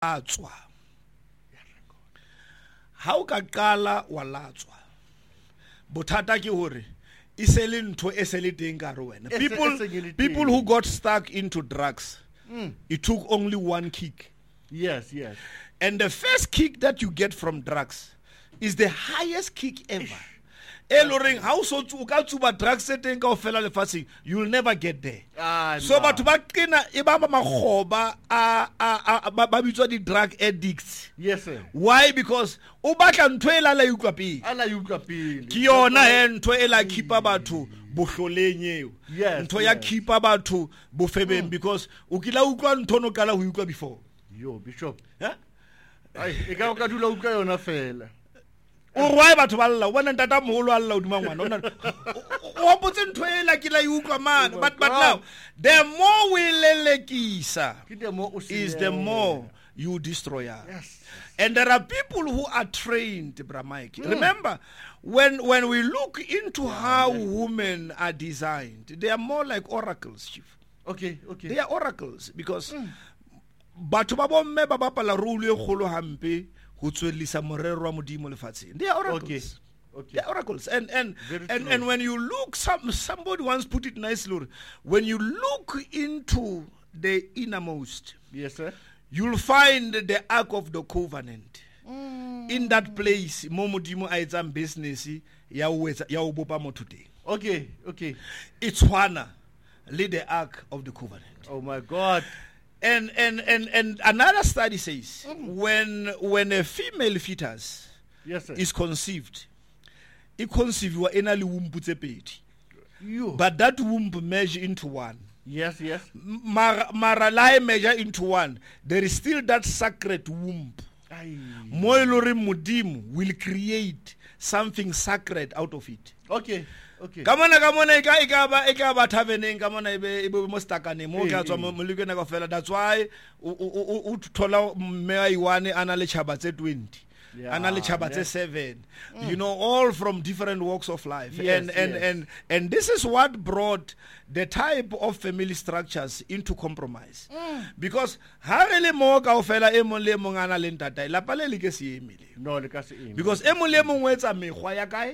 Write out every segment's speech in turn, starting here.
latswa. Ha o ka qala wa latswa. Bothata ke hore isele ntho esele teng ka re wena. People who got stuck into drugs, it took only one kick. Yes, yes. And the first kick that you get from drugs is the highest kick ever. Eloring how so to ka tsuba drugs setting ka ofela lefatsheng, you will never get there. So batho ba qina e ba makgoba ba bitswa di drug addicts. Yes, sir. Why? Because o batla ntho e la utlwa pele. Ala utlwa pele. Ke yona ntho e la khipa batho bohloleng eo. Yes. Ntho ya khipa batho bofebeng because o kila utlwa ntho no kala ho utlwa before. Yo, Bishop. Huh? Ai, e ka dula utlwa yona fela. O rwa batho ba lla bona ntata moholo alla odima ngwana o hopotse ntho e la kila utlwa man but now the more we lelekisa is the more you destroy us. Yes. And there are people who are trained, Bra Mike. Remember, when we look into how women are designed, they are more like oracles, Chief. Okay. They are oracles because batho ba bomme ba bapala role e kgolo hampe ho tswellisa morero wa modimo lefatsheng. They are oracles. Okay. They are oracles. And when you look, somebody once put it nicely, when you look into the innermost, Yes, sir. you'll find the Ark of the Covenant. In that place, mo modimo a etsang business ya o bopa motho teng. Okay. It's Hwana, lead the Ark of the Covenant. Oh my God. And another study says when a female fetus Yes, sir. is conceived, it conceive ena le womb tse pedi. You. But that womb measure into one. Yes. Mara la measure into one. There is still that sacred womb. Ai. Mo elore modimo will create something sacred out of it. Okay. Kamona eka ba taveneng kamona ebe mo stakane mo ka tswa mo lekena ka fela. That's why o thola mme wa iwane ana le chaba tse 20. Ana le chaba tse 7. You know, all from different walks of life. Yes, and this is what brought the type of family structures into compromise. Because ha re le mo ka ofela e mong le mong ana le ntata la pale le ke se emile. No, le ka se eme. Because e mong le mong o etsa mekgwa ya kae?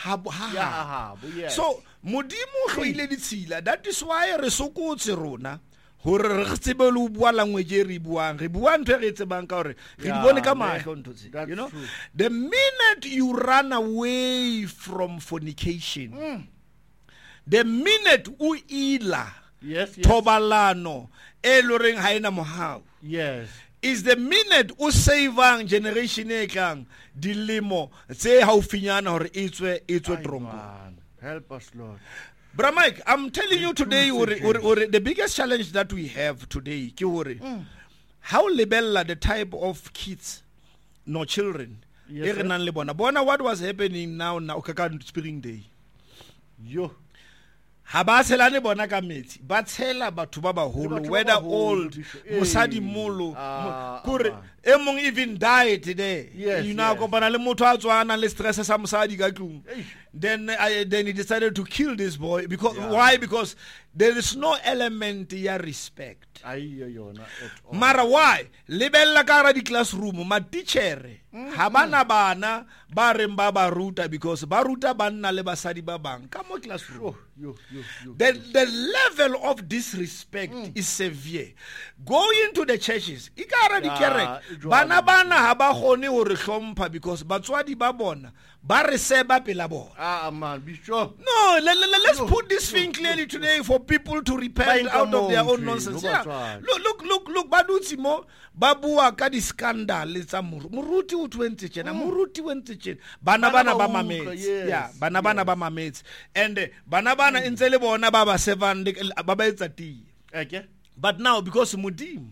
Yes. So modimo hloile ditshila. That is why re sokotse rona hore re tsebe le bua language re buang ntho re tsebang ka hore re di bone ka mahlo ntho tse. You know, true. the minute you run away from fornication, the minute o ila Yes. thobalano e loreng ha ena mohau, Yes. is the minute o savang generation e tlang dilemo tse haufinyana hore e tswe trompo. Man, help us, Lord. Bra Mike, I'm telling you today, the biggest challenge that we have today, how lebella the type of kids, no children. Yes, sir. Bona what was happening now Kaka Spring Day. Yo. Ha ba tshela ne bona ka metsi ba tshela batho ba baholo, whether old mosadi molo kore e mong even died there. Yes, You know, kopana le motho a tswana le stress sa mosadi ka tlung. Then he decided to kill this boy because why? Because there is no element ya respect. Mara why? Lebella ka ra di classroom ma teacher ha bana bana ba reng ba ruta because ba ruta banna le basadi ba bang ka mo classroom. The level of disrespect is severe. Go into the churches. Ikara di kerek. Bana ha ba khone ho re hlompha because batswadi ba bona ba re seba pela bona. Man, Bishop. No, let's put this thing clearly today for people to repent out of their own nonsense. Look, badutsi mo ba bua ka di scandal tsa moruti o twente tjena moruti wente tjena bana ba mametse. Yeah, bana ba mametse. And bana ntse le bona ba ba seven ba ba etsa ti. Okay. But now because modimo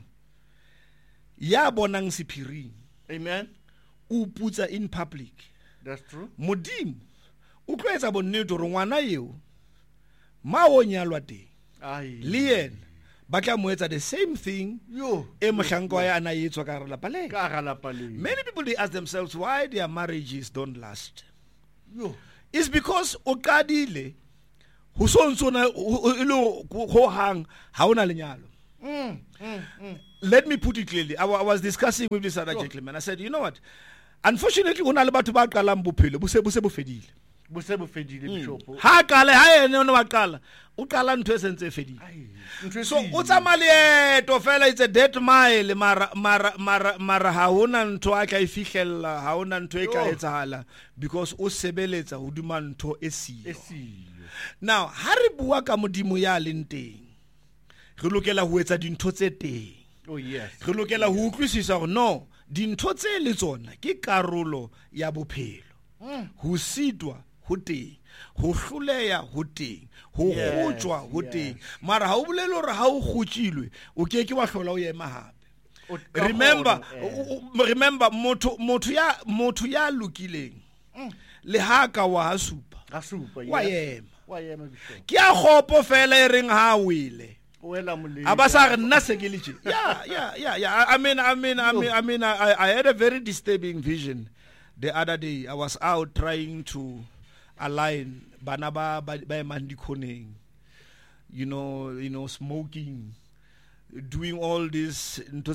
ya bonang sephiring, Amen. o putsa in public. That's true. Modimo o tlo etsa bonnete hore ngwana eo ma o nyalwa teng le yena ba tla mo etsa the same thing e mohlanka wa ya ana etswa ka rala pale. Many people they ask themselves why their marriages don't last. It's because o qadile ho sontso na ho hang ha ona lenyalo. Let me put it clearly. I was discussing with this other gentleman. I said, you know what? Unfortunately, una le batho ba qalang bophelo bo se bofedile. Bo se bo fedile Bishop. Ha qala ha ene ona wa qala. O qala ntwe sentse fedile. So o tsamale to fela it's a dead mile mara ha ona ntho a ka ifihlella, ha ona ntho e ka etsahala because o sebeletsa hoduma ntho e siyo. Now, ha re bua ka modimo ya leng teng. Re lokela ho etsa dintho tse teng. Oh yes. Re lokela ho utlwisisa hore no, dintho tse le tsona ke karolo ya bophelo. Ho sitwa ho teng, ho hloleha ho teng, ho kgotswa ho teng. Mara ha o bolele hore ha o kgotsilwe, o keke wa hlola o ema hape. Remember motho ya lokileng. Le ha ka wa supa. Wa ema. Ke a khopo fela e reng ha wele. Abasa nna se ke le yeah. I mean, I had a very disturbing vision the other day. I was out trying to align banaba by mandikoneng, you know, smoking, doing all this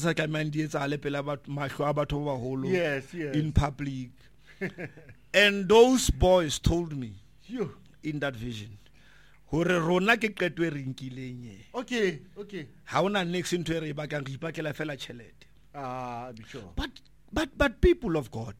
yes. in public. And those boys told me in that vision, okay. Ha ona next into re ba ka ripakela fela chelete. But people of God,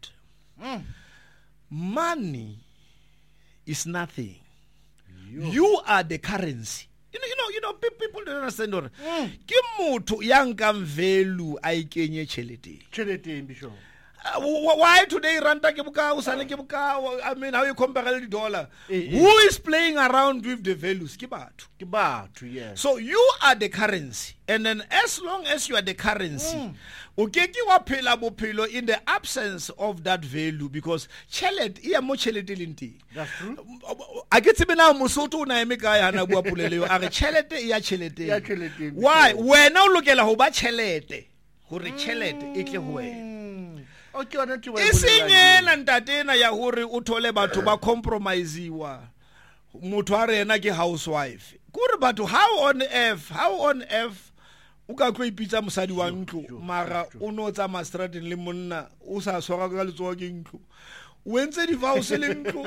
money is nothing. You are the currency. You know people don't understand or ke motho yang kam value a ikenye chelete. Bishop. Why today ranta ke buka usane ke buka? I mean, how you compare the dollar? Who is playing around with the values? Ke batho, yes. So you are the currency, and then as long as you are the currency, ukeki wa phela bophelo in the absence of that value, because chelet iya mo chelete linti. That's true. I get to be now Musoto na emeka ya na bua pulele. Are chelete iya chelete. Why? We now look at hoba chelete. Hore chelete itle huwe. Isinyela ntatena ya hore o thole batho ba compromiseiwa motho a rena ke housewife kore batho how on earth o ka tlo ipitsa mosadi wa ntlo mara o no tsa mastrating le monna o sa swara ka letsoa ke ntlo o entse di vows le ntlo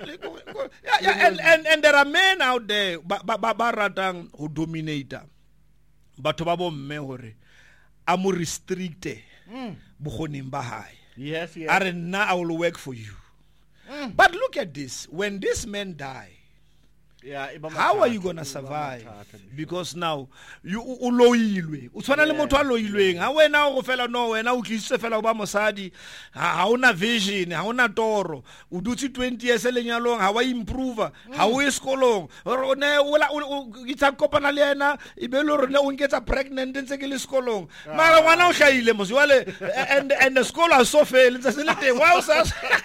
and there are men out there ba ratang ho dominator batho ba bo mme hore a mo restricte bukhoning ba hae. Yes. Are now I will work for you. But look at this. When this man die, how are you gonna survive? Because now you uloilwe. Utswana le motho a loilweng. Ha wena o go fela no wena o tlise fela ba mosadi. Ha una vision, ha una toro. O dutse 20 years le nyalong, ha wa improve, ha o iskolong. Ro ne o itsa kopana le ena, e be lo rena o nketsa pregnant ntse ke le skolong. Mara ngwana o hlaile mos wale and the school has so failed. Ntse se le teng. Wa o sa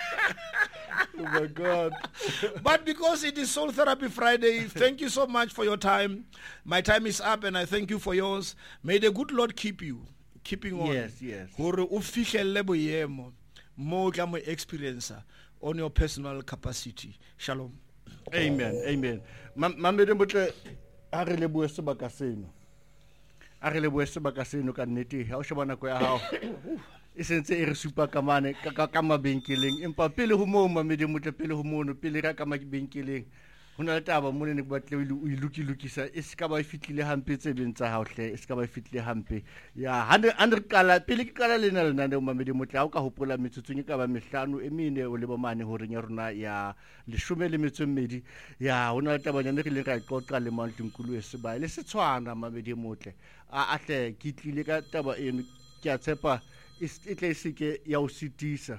Oh my God. But because it is Soul Therapy Friday, thank you so much for your time. My time is up and I thank you for yours. May the good Lord keep you. Keeping on. Yes. Hore o fihlelle boyemo mo ka mo experience on your personal capacity. Shalom. Amen. Mamede motle a re leboe sebaka seno. A re leboe sebaka seno ka nnete. Ha o shebana ko ya hao. E sentse e re supa ka mane ka mabenkeleng empa pele ho mo mamedi motle pele ho mono pele ra ka mabenkeleng hona le taba mo ne batle o ilukisa e se ka ba fitlile hampe tse bentsa ha o hle e se ka ba fitlile hampe ya 100 kala pele ke kala lena le mamedi motle ha o ka hopola metsotsong e ka ba mehlano e mine o le ba mane hore nya rona ya 12 ya hona le taba nyane re le ra qoqa le Mantlinkulu e se ba le se tshwana mamedi motle a hle ke tlile ka taba eno ke a tshepa itlesike ya o sitisa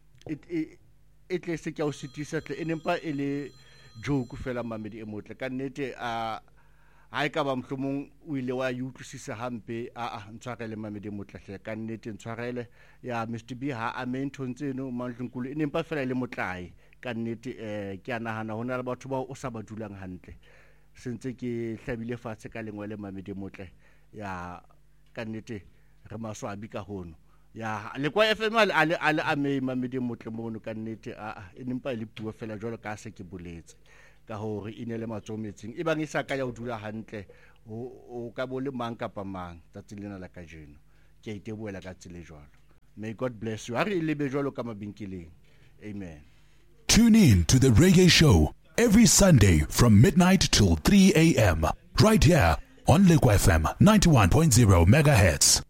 itlesike ya o sitisa tle enempa ele joke fela mamedi e motle ka nnete ha e ka ba mhlomong o ile wa utlwisisa hampe ntshwarele mamedi e motle hle ka nnete ntshwarele ya Mr B ha amenthong tseno Mantlinkulu enempa fela ile motlae ka nnete ke a nahana hona le batho ba o sa ba dulang hantle sentse ke hlabile fatshe ka lengwele mamedi e motle ya ka nnete re maswabi ka hono ya le kwa FM ale ame mamedi motle mono ka nnete enempa le puo fela jwalo ka se ke boletse ka hore inele matsometseng e bang isa ka ya o dula hantle o ka bo le mang kapa mang tsatsing lena la kajeno ke a iteboela ka tsela jwalo. May God bless you. Ari lebe jwalo ka mabenkeleng. Amen. Tune in to the Reggae Show every Sunday from midnight till 3 a.m. right here on Liquid FM 91.0 megahertz.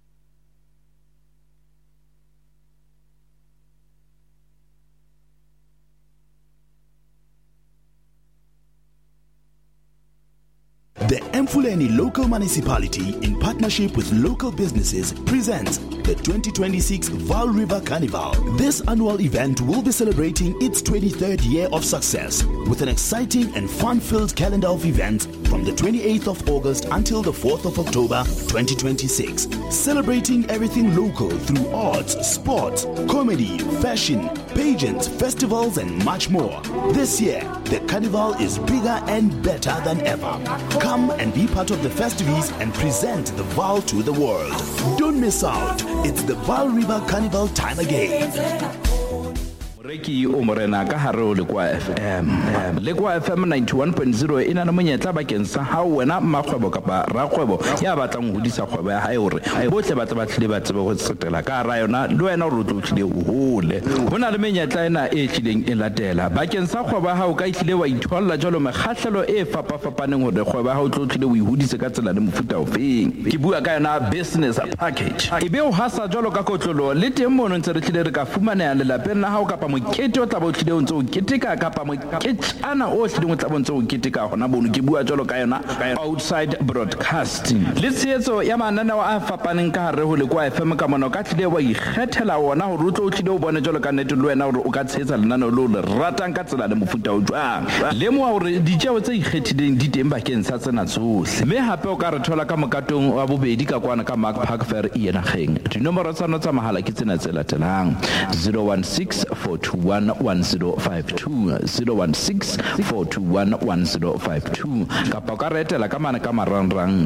The Mfuleni Local Municipality, in partnership with local businesses, presents the 2026 Vaal River Carnival. This annual event will be celebrating its 23rd year of success with an exciting and fun-filled calendar of events from the 28th of August until the 4th of October 2026. Celebrating everything local through arts, sports, comedy, fashion, pageants, festivals, and much more. This year, the carnival is bigger and better than ever. Come and be part of the festivities and present the Vaal to the world. Don't miss out. It's the Vaal River Carnival time again. Reki o morena ka hare o Lekwa FM. Lekwa FM 91.0 ina na monyetla bakeng sa ha wena mmakgwebo kapa rakgwebo ya batlang ho hodisa kgwebo ya hae hore botle ba tle ba tsebe go tsetela ka ra yona le wena o rutlo tlile o hole. Hona le menyetla ena e tlileng e latela bakeng sa kgwebo ya hao ka itlile wa itholla jalo mekgahlelo e fapafapaneng hore kgwebo ya hao tlo tlile o ihudise ka tsela le mofuta ofeng. Ke bua ka yona business package. Ebe o hasa jalo ka kotlolo le teng mono ntse re tlile re ka fumana le lapeng la hao kapa mokete o tla bo tlile o ntse o keteka kapa moketana o tlile o tla bo ntse o keteka gona bono ke bua jalo ka yona outside broadcasting le tsetso ya manana wa fapaneng ka hare ho Lekwa FM ka mona ka tlile wa ikgethela ona ho rutlo o tlile o bone jalo ka nete le wena hore o ka tshetsa lenana lo le ratang ka tsela le mofuta o jwang le mo hore ditjeo tse ikgethileng di teng bakeng sa tsena tsohle mme hape o ka re thola ka mokatong wa bobedi ka kwana ka Mark Park Fair Ienageng dinomoro tsa notsa mahala ke tsena tse latelang 016421052 016421052 kapa ka retela ka mana ka marangrang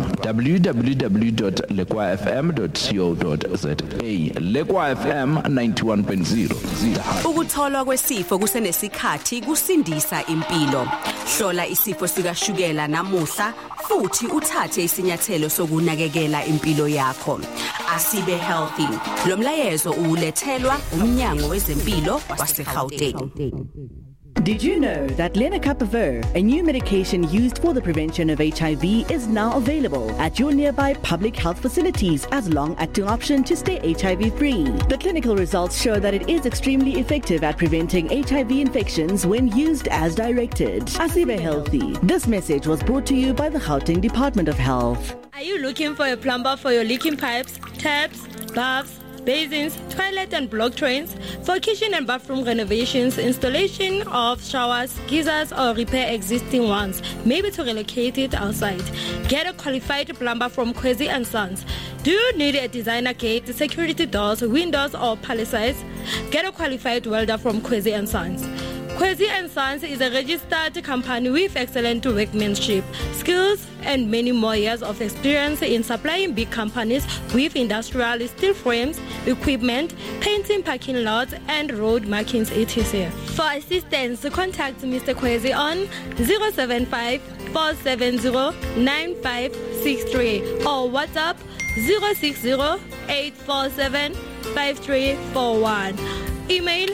www.lekwafm.co.za Lekwa FM 91.0 Ukutholwa kwesifo kusenesikhathi kusindisa impilo. Hlola isifo sikashukela namuhla futhi uthathe isinyathelo sokunakekela impilo yakho. Asibe healthy. Lo mlayezo ulethelwa umnyango wezempilo waseGauteng. Did you know that Lenacapavir, a new medication used for the prevention of HIV, is now available at your nearby public health facilities as a long-acting option to stay HIV-free? The clinical results show that it is extremely effective at preventing HIV infections when used as directed. Asibe healthy. This message was brought to you by the Gauteng Department of Health. Are you looking for a plumber for your leaking pipes, taps, baths, basins, toilet and block drains? For kitchen and bathroom renovations, installation of showers, geysers, or repair existing ones, maybe to relocate it outside. Get a qualified plumber from Kwezi & Sons. Do you need a designer gate, security doors, windows, or palisades? Get a qualified welder from Kwezi & Sons. Kwezi & Sons is a registered company with excellent workmanship, skills, and many more years of experience in supplying big companies with industrial steel frames, equipment, painting parking lots, and road markings, etc. For assistance, contact Mr. Kwezi on 075-470-9563 or WhatsApp 060-847-5341. Email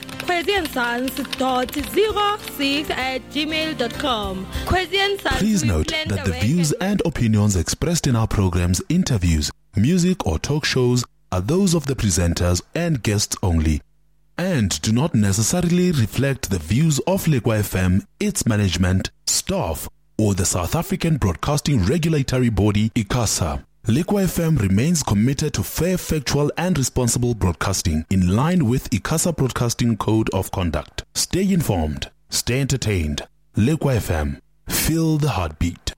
kwezyandsons.06@gmail.com. Please note that the views and opinions expressed in our programs, interviews, music or talk shows are those of the presenters and guests only and do not necessarily reflect the views of Lekwa FM, its management, staff, or the South African Broadcasting Regulatory Body, ICASA. Lekwa FM remains committed to fair, factual and responsible broadcasting in line with ICASA Broadcasting Code of Conduct. Stay informed, stay entertained. Lekwa FM, feel the heartbeat.